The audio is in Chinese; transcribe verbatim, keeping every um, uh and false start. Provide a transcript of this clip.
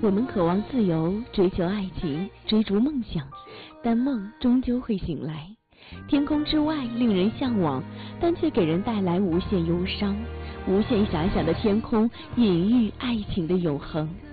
我们渴望自由，追求爱情，追逐梦想，但梦终究会醒来。天空之外令人向往，但却给人带来无限忧伤。无限狭小的天空，隐喻爱情的永恒。